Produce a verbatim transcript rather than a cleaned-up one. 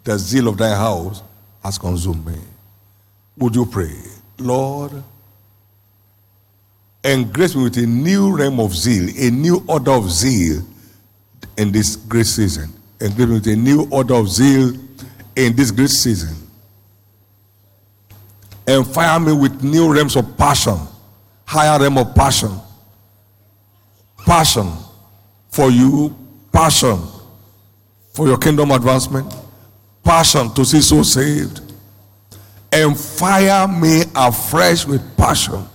the zeal of thy house has consumed me. Would you pray? Lord, engrace me with a new realm of zeal, a new order of zeal in this great season. Engrace me with a new order of zeal in this great season. And fire me with new realms of passion, higher realm of passion. Passion for you, passion for your kingdom advancement, passion to see souls saved. And fire me afresh with passion